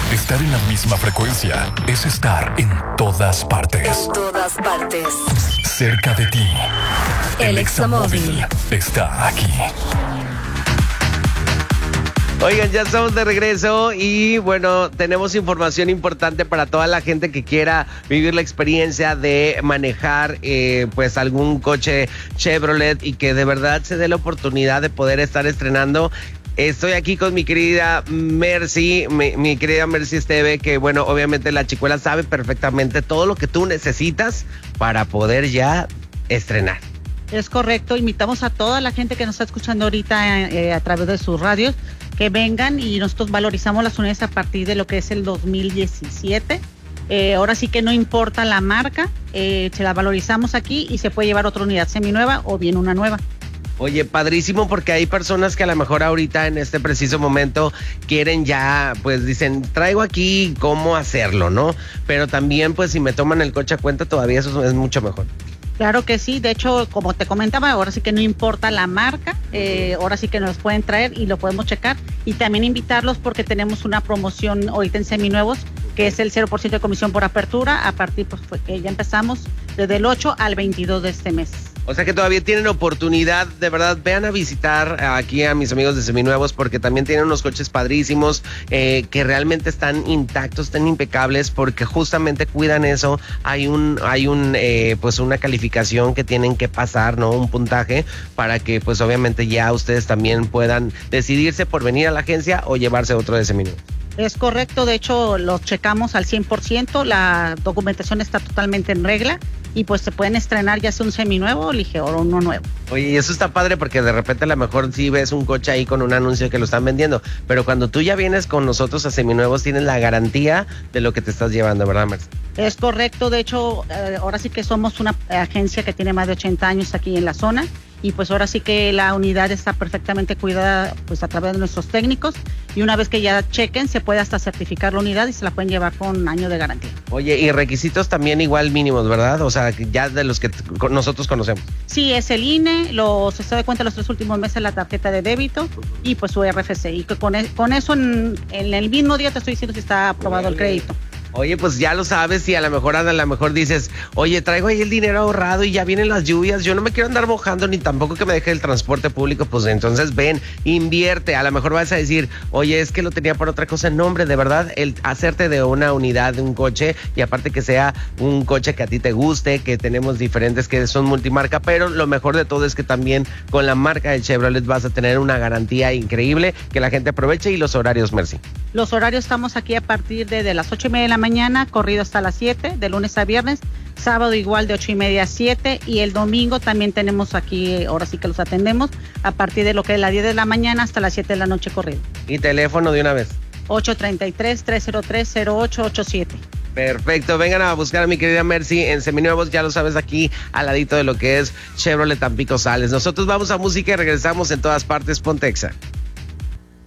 Estar en la misma frecuencia es estar en todas partes. En todas partes. Cerca de ti. El Examóvil está aquí. Oigan, ya estamos de regreso y bueno, tenemos información importante para toda la gente que quiera vivir la experiencia de manejar pues algún coche Chevrolet y que de verdad se dé la oportunidad de poder estar estrenando. Estoy aquí con mi querida Mercy, mi querida Mercy Esteve, que bueno, obviamente la chicuela sabe perfectamente todo lo que tú necesitas para poder ya estrenar. Es correcto, invitamos a toda la gente que nos está escuchando ahorita a través de sus radios, que vengan y nosotros valorizamos las unidades a partir de lo que es el 2017. Ahora sí que no importa la marca, se la valorizamos aquí y se puede llevar otra unidad seminueva o bien una nueva. Oye, padrísimo, porque hay personas que a lo mejor ahorita en este preciso momento quieren ya, pues dicen, traigo aquí cómo hacerlo, ¿no? Pero también, pues si me toman el coche a cuenta, todavía eso es mucho mejor. Claro que sí, de hecho, como te comentaba, ahora sí que no importa la marca, ahora sí que nos pueden traer y lo podemos checar. Y también invitarlos porque tenemos una promoción ahorita en seminuevos, que es el 0% de comisión por apertura, a partir, pues que ya empezamos desde el 8 al 22 de este mes. O sea que todavía tienen oportunidad, de verdad, vean a visitar aquí a mis amigos de Seminuevos porque también tienen unos coches padrísimos que realmente están intactos, están impecables porque justamente cuidan eso. Hay pues una calificación que tienen que pasar, ¿no? Un puntaje para que pues obviamente ya ustedes también puedan decidirse por venir a la agencia o llevarse otro de Seminuevos. Es correcto, de hecho los checamos al 100%, la documentación está totalmente en regla y pues se pueden estrenar ya sea un seminuevo, ligero o uno nuevo. Oye, y eso está padre porque de repente a lo mejor sí ves un coche ahí con un anuncio que lo están vendiendo, pero cuando tú ya vienes con nosotros a Seminuevos tienes la garantía de lo que te estás llevando, ¿verdad, Mercy? Es correcto, de hecho ahora sí que somos una agencia que tiene más de 80 años aquí en la zona y pues ahora sí que la unidad está perfectamente cuidada pues a través de nuestros técnicos y una vez que ya chequen se puede hasta certificar la unidad y se la pueden llevar con un año de garantía. Oye, y requisitos también igual mínimos, ¿verdad? O sea, ya de los que nosotros conocemos. Sí, es el INE, se está de cuenta los 3 últimos meses la tarjeta de débito y pues su RFC y que con eso en el mismo día te estoy diciendo si está aprobado el crédito. Oye, pues ya lo sabes y a lo mejor dices, oye, traigo ahí el dinero ahorrado y ya vienen las lluvias, yo no me quiero andar mojando ni tampoco que me deje el transporte público, pues entonces ven, invierte, a lo mejor vas a decir, oye, es que lo tenía por otra cosa, no hombre, de verdad, el hacerte de una unidad de un coche y aparte que sea un coche que a ti te guste, que tenemos diferentes que son multimarca, pero lo mejor de todo es que también con la marca de Chevrolet vas a tener una garantía increíble que la gente aproveche y los horarios, Mercy. Los horarios estamos aquí a partir de las 8:30 de la mañana, corrido hasta las 7, de lunes a viernes, sábado igual de 8:30 a 7 y el domingo también tenemos aquí, ahora sí que los atendemos, a partir de lo que es las 10 de la mañana hasta las 7 de la noche corrido. ¿Y teléfono de una vez? 833-303-0887. Perfecto, vengan a buscar a mi querida Mercy en Seminuevos, ya lo sabes, aquí al ladito de lo que es Chevrolet Tampico Sales. Nosotros vamos a música y regresamos en todas partes, Pontexa.